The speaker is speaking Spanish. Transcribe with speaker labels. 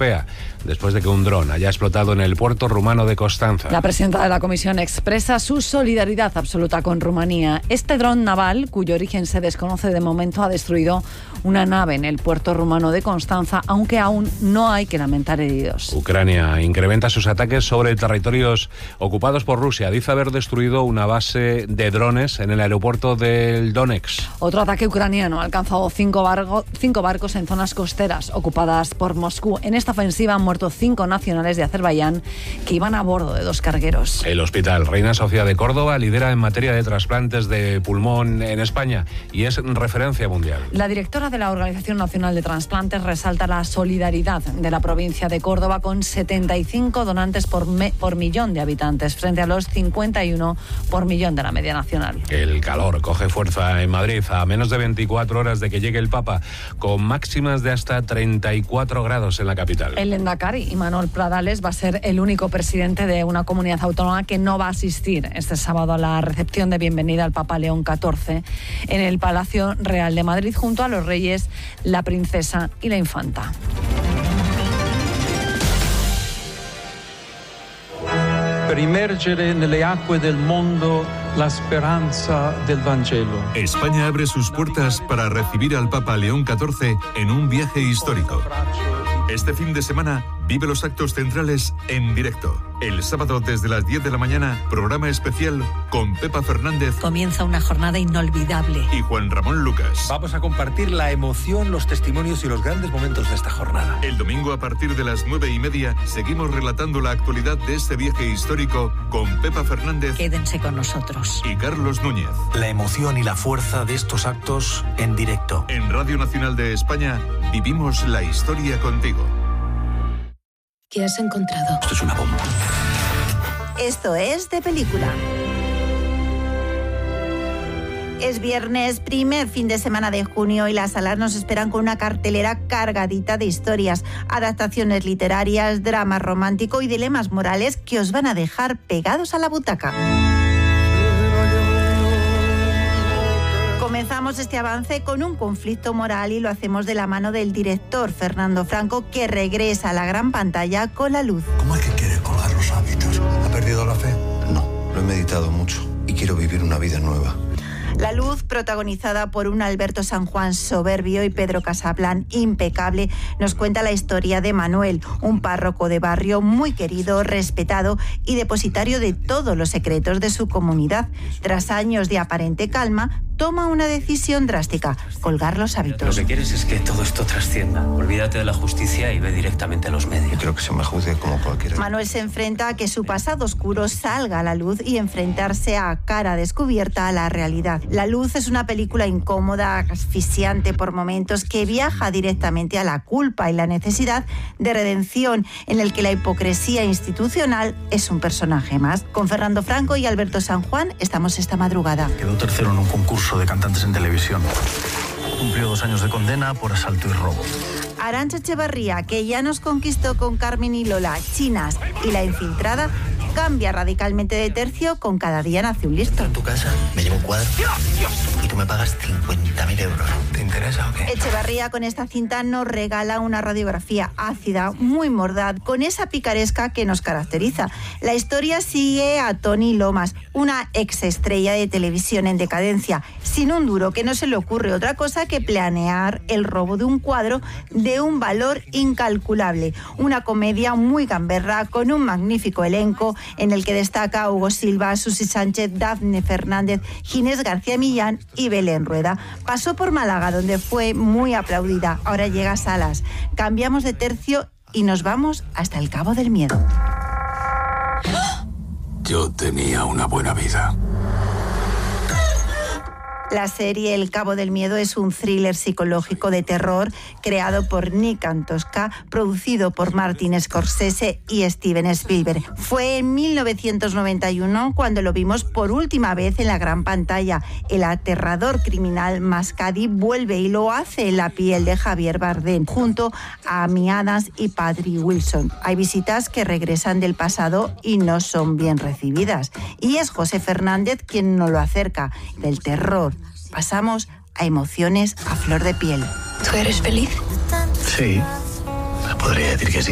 Speaker 1: europea, después de que un dron haya explotado en el puerto rumano de Constanza.
Speaker 2: La presidenta de la Comisión expresa su solidaridad absoluta con Rumanía. Este dron naval, cuyo origen se desconoce de momento, ha destruido una nave en el puerto rumano de Constanza, aunque aún no hay que lamentar heridos.
Speaker 1: Ucrania incrementa sus ataques sobre territorios ocupados por Rusia. Dice haber destruido una base de drones en el aeropuerto del Donetsk.
Speaker 2: Otro ataque ucraniano ha alcanzado 5 barcos en zonas costeras ocupadas por Moscú. En esta ofensiva han muerto 5 nacionales de Azerbaiyán que iban a bordo de 2 cargueros.
Speaker 1: El Hospital Reina Sofía de Córdoba lidera en materia de trasplantes de pulmón en España y es referencia mundial.
Speaker 2: La directora de la Organización Nacional de Trasplantes resalta la solidaridad de la provincia de Córdoba con 75 donantes por millón de habitantes, frente a los 51 por millón de la media nacional.
Speaker 1: El calor coge fuerza en Madrid a menos de 24 horas de que llegue el Papa, con máximas de hasta 34 grados en la capital.
Speaker 2: El Lehendakari Imanol Pradales va a ser el único presidente de una comunidad autónoma que no va a asistir este sábado a la recepción de bienvenida al Papa León XIV en el Palacio Real de Madrid, junto a los reyes, la princesa y la infanta.
Speaker 3: Per immergere nelle acque del mondo la speranza del Vangelo.
Speaker 4: España abre sus puertas para recibir al Papa León XIV en un viaje histórico. Este fin de semana vive los actos centrales en directo. El sábado desde las 10 de la mañana, programa especial con Pepa Fernández.
Speaker 5: Comienza una jornada inolvidable.
Speaker 4: Y Juan Ramón Lucas.
Speaker 6: Vamos a compartir la emoción, los testimonios y los grandes momentos de esta jornada.
Speaker 4: El domingo a partir de las 9:30 seguimos relatando la actualidad de este viaje histórico con Pepa Fernández.
Speaker 5: Quédense con nosotros.
Speaker 4: Y Carlos Núñez.
Speaker 6: La emoción y la fuerza de estos actos en directo.
Speaker 4: En Radio Nacional de España vivimos la historia contigo.
Speaker 5: ¿Qué has encontrado?
Speaker 6: Esto es una bomba.
Speaker 7: Esto es De Película. Es viernes, primer fin de semana de junio, y las salas nos esperan con una cartelera cargadita de historias, adaptaciones literarias, drama romántico y dilemas morales que os van a dejar pegados a la butaca. Comenzamos este avance con un conflicto moral y lo hacemos de la mano del director Fernando Franco, que regresa a la gran pantalla con La Luz.
Speaker 8: ¿Cómo es que quiere colgar los hábitos? ¿Ha perdido la fe? No, lo he meditado mucho y quiero vivir una vida nueva.
Speaker 7: La Luz, protagonizada por un Alberto San Juan soberbio y Pedro Casablan impecable, nos cuenta la historia de Manuel, un párroco de barrio muy querido, respetado y depositario de todos los secretos de su comunidad. Tras años de aparente calma, toma una decisión drástica: colgar los hábitos.
Speaker 9: Lo que quieres es que todo esto trascienda. Olvídate de la justicia y ve directamente a los medios.
Speaker 8: Quiero que se me juzgue como cualquiera.
Speaker 7: Manuel se enfrenta a que su pasado oscuro salga a la luz y enfrentarse a cara descubierta a la realidad. La Luz es una película incómoda, asfixiante por momentos, que viaja directamente a la culpa y la necesidad de redención, en el que la hipocresía institucional es un personaje más. Con Fernando Franco y Alberto San Juan estamos esta madrugada.
Speaker 6: Quedó tercero en un concurso de cantantes en televisión. Cumplió 2 años de condena por asalto y robo.
Speaker 7: Arantxa Echevarría, que ya nos conquistó con Carmen y Lola, Chinas y La Infiltrada, cambia radicalmente de tercio con Cada día nace un listo.
Speaker 8: En tu casa me llevo un cuadro y tú me pagas 50.000 euros. ¿Te interesa o qué?
Speaker 7: Echevarría con esta cinta nos regala una radiografía ácida, muy mordaz, con esa picaresca que nos caracteriza. La historia sigue a Toni Lomas, una exestrella de televisión en decadencia, sin un duro, que no se le ocurre otra cosa que planear el robo de un cuadro de un valor incalculable. Una comedia muy gamberra con un magnífico elenco en el que destaca Hugo Silva, Susi Sánchez, Dafne Fernández, Ginés García Millán y Belén Rueda. Pasó por Málaga, donde fue muy aplaudida. Ahora llega a salas. Cambiamos de tercio y nos vamos hasta el Cabo del Miedo.
Speaker 6: Yo tenía una buena vida.
Speaker 7: La serie El Cabo del Miedo es un thriller psicológico de terror creado por Nick Antosca, producido por Martin Scorsese y Steven Spielberg. Fue en 1991 cuando lo vimos por última vez en la gran pantalla. El aterrador criminal Mascadi vuelve y lo hace en la piel de Javier Bardem, junto a Amy Adams y Patrick Wilson. Hay visitas que regresan del pasado y no son bien recibidas. Y es José Fernández quien nos lo acerca. Del terror pasamos a emociones a flor de piel.
Speaker 5: ¿Tú eres feliz?
Speaker 6: Sí, podría decir que sí.